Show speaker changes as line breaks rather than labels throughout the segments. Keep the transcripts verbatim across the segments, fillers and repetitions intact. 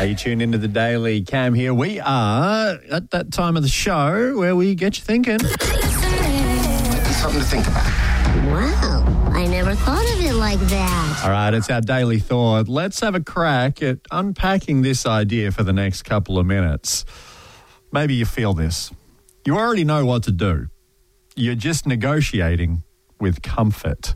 Are you tuned into the Daily? Cam here. We are at that time of the show where we get you thinking.
Something to think about.
Wow, I never thought of it like that.
All right, it's our daily thought. Let's have a crack at unpacking this idea for the next couple of minutes. Maybe you feel this. You already know what to do. You're just negotiating with comfort.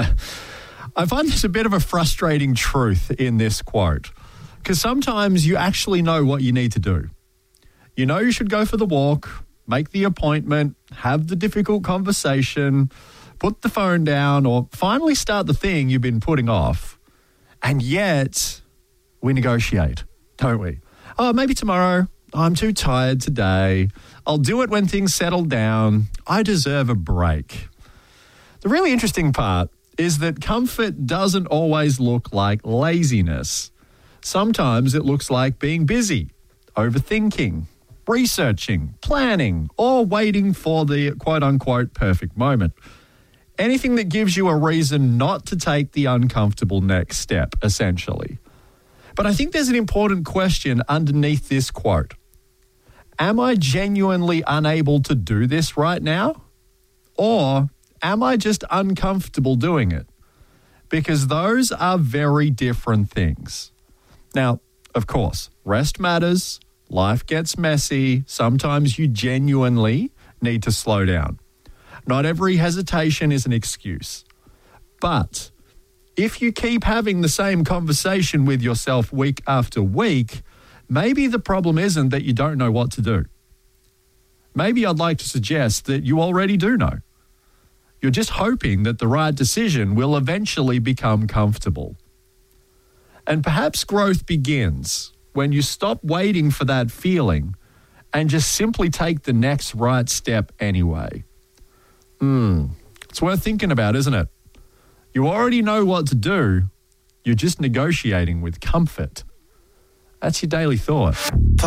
I find there's a bit of a frustrating truth in this quote, because sometimes you actually know what you need to do. You know you should go for the walk, make the appointment, have the difficult conversation, put the phone down, or finally start the thing you've been putting off. And yet, we negotiate, don't we? Oh, maybe tomorrow. I'm too tired today. I'll do it when things settle down. I deserve a break. The really interesting part is that comfort doesn't always look like laziness. Sometimes it looks like being busy, overthinking, researching, planning, or waiting for the quote-unquote perfect moment. Anything that gives you a reason not to take the uncomfortable next step, essentially. But I think there's an important question underneath this quote. Am I genuinely unable to do this right now? Or am I just uncomfortable doing it? Because those are very different things. Now, of course, rest matters. Life gets messy. Sometimes you genuinely need to slow down. Not every hesitation is an excuse. But if you keep having the same conversation with yourself week after week, maybe the problem isn't that you don't know what to do. Maybe I'd like to suggest that you already do know. You're just hoping that the right decision will eventually become comfortable. And perhaps growth begins when you stop waiting for that feeling and just simply take the next right step anyway. Hmm, it's worth thinking about, isn't it? You already know what to do. You're just negotiating with comfort. That's your daily thought.